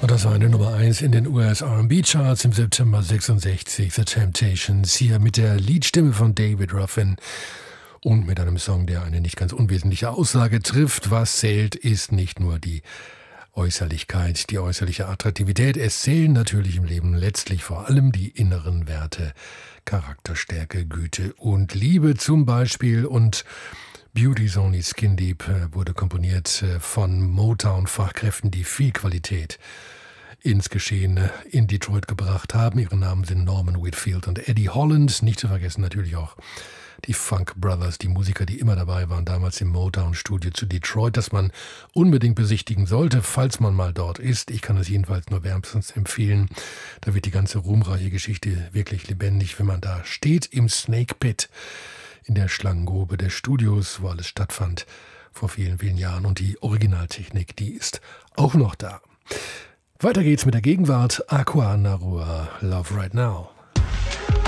Und das war eine Nummer 1 in den US R&B Charts im September 66, The Temptations, hier mit der Liedstimme von David Ruffin und mit einem Song, der eine nicht ganz unwesentliche Aussage trifft. Was zählt, ist nicht nur die Äußerlichkeit, die äußerliche Attraktivität. Es zählen natürlich im Leben letztlich vor allem die inneren Werte, Charakterstärke, Güte und Liebe zum Beispiel. Und Beauty's Only Skin Deep wurde komponiert von Motown-Fachkräften, die viel Qualität ins Geschehen in Detroit gebracht haben. Ihre Namen sind Norman Whitfield und Eddie Holland. Nicht zu vergessen natürlich auch die Funk Brothers, die Musiker, die immer dabei waren, damals im Motown-Studio zu Detroit, das man unbedingt besichtigen sollte, falls man mal dort ist. Ich kann es jedenfalls nur wärmstens empfehlen. Da wird die ganze ruhmreiche Geschichte wirklich lebendig, wenn man da steht im Snake Pit, in der Schlangengrube des Studios, wo alles stattfand vor vielen, vielen Jahren. Und die Originaltechnik, die ist auch noch da. Weiter geht's mit der Gegenwart. Aqua Narua, Love Right Now.